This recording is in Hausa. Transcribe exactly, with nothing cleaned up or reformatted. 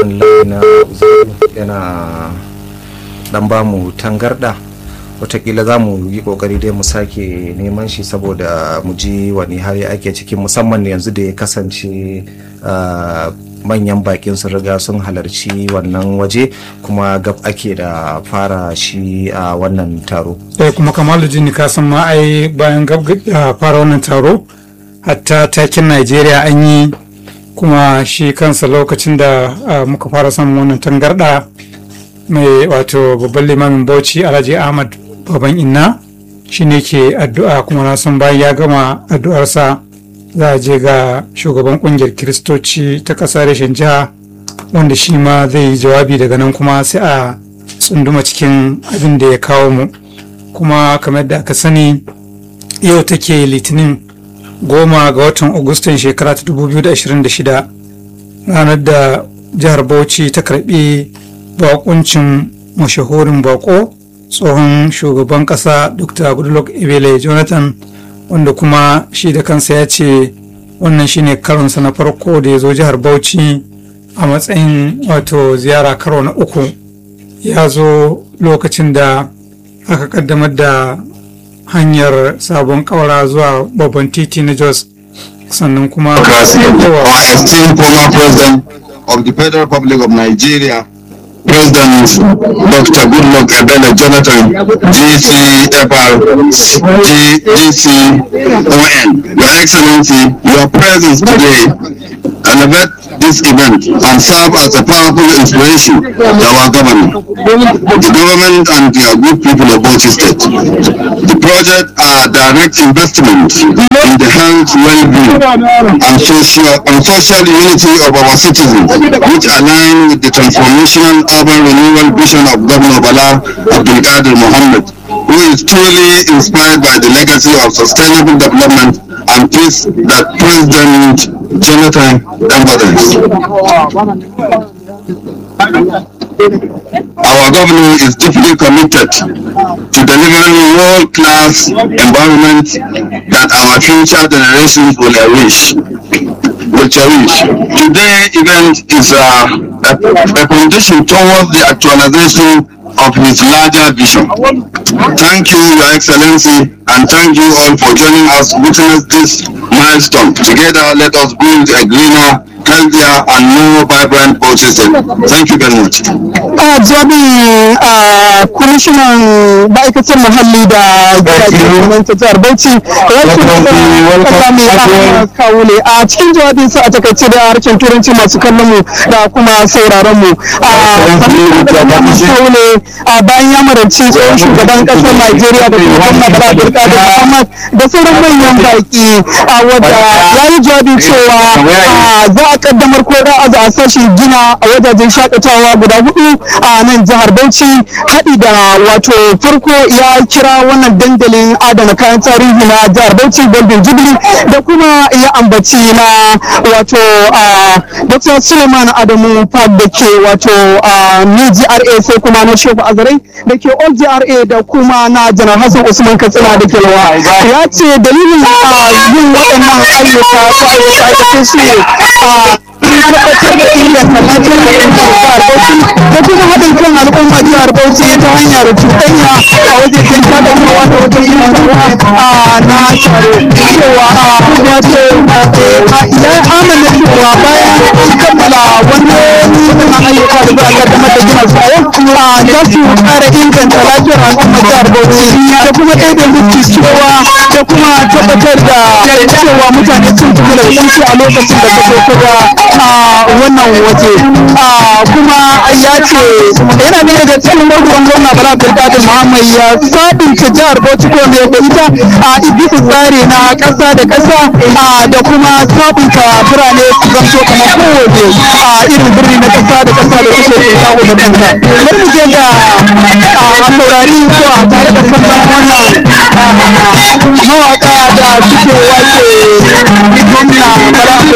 wannan layi na yana dan ba mu tangarda, watakila za mu yi kokari dai mu sake neman shi saboda mu ji wani hali ake cikin, musamman yanzu da ya kasance manyan bakin sun riga sun halarci wannan waje kuma gab ake da fara shi a wannan taro. Eh kuma Kamaluddin ka san ma ai bayan gab da fara wannan taro hatta takin Najeriya an yi, kuma shi kansa lokacin da muka fara samun wannan tangarda mai wato babban limamin Bauchi Alhaji Ahmad Baban Inna shine ke addu'a, kuma na san bayan ya gama addu'arsa za a je ga shugaban kungiyar Kiristoci ta ƙasa reshen jiha wanda shi ma zai yi jawabi, daga nan kuma sai a tsunduma cikin abin da ya kawo mu. Kuma kamar da aka sani yau take litinin goma ga watan Agustan shekara ta dubu biyu da ashirin da shida, ranar da jihar Bauchi ta karbi bakuncin mashahurin bako tsohon shugaban kasa Dr. Goodluck Ebele Jonathan, wanda kuma shi da kansa ya ce wannan shine karonsa na farko da ya zo jihar Bauchi a matsayin wato ziyara karo na uku. Ya zo lokacin da aka kaddamar da hanyar sabon kawara zuwa babban titi na Jos, sannan kuma our esteemed former president of the Federal Republic of Nigeria, President Doctor Goodluck Ebele Jonathan, G C F R, G C O N. Your Excellency, your presence today elevate this event and serve as a powerful inspiration to our government, the government and the good people of Bauchi State. The project are direct investment in the health, well-being and social, and social unity of our citizens, which align with the transformational urban renewal vision of Governor Bala Abdulkadir Mohammed, who is truly inspired by the legacy of sustainable development and peace that President Jonathan embodies. Our government is deeply committed to delivering world-class environment that our future generations will cherish. Will cherish. Today's event is a, a, a condition towards the actualization of his larger vision. Thank you, Your Excellency, and thank you all for joining us witness this milestone. Together, let us build a greener, healthier, and more vibrant Bauchi State. Thank you very much. A jami'in a kwamishinan ma'aikatar muhalli da gidajen ta jihar Bauchi, Welcome Kawule, a cikin jawabinsa a takaice da harshen turanci masu kallon mu da kuma sauraron mu. Kawule a bayan ya maranci tsohon shugaban kasar Najeriya da kuma gwamna Bala Abdulkadir Muhammad da sauran manyan baki, a wadda ya yi jawabin cewa za a kaddamar ko da a sashen gina a wajajen shakatawa guda hudu a nan jihar Bauchi, haɗi da wato farko ya kira wannan dandalin adana kayan tarihi na jihar Bauchi Golden Jubilee, da kuma ya ambaci na wato Doctor Suleiman Adamu Park da ke wato New G R A, sai kuma na Shehu Azarai da ke Old G R A, da kuma na Janar Hassan Usman Katsina da ke Lawa. Ya ce dalilin yin waɗannan ayyuka ta ayyuka su ne tabbatar da inganta lafiyar da kuma haɗin kan al'umma jihar Bauchi ta hanyar cuɗanya a wajen sadarwa da wajen ilmantarwa na taro. Cewa wato ya amana cewa bayan kammala wannan ayyuka da za a kaddamar da gina su a yau, za su ƙara inganta lafiyar al'umma jihar Bauchi da kuma ɗaya da mutu cewa da kuma tabbatar da cewa mutane sun tafi da kunci a lokacin da ta kowa a wannan waje. Kuma ya ce yana ne daga cikin maruwan gwamna Bala Abdulkadir Muhammad ya sabunta jihar Bauchi ko mai da ita a bisa tsari na ƙasa da ƙasa, da kuma sabunta birane su zamto kamar kowace a irin birni na ƙasa da ƙasa da suke ke kawo da kanta. Bari mu je ga a saurari ko a tare da kallon wannan mawaƙa da suke wace gwamna Bala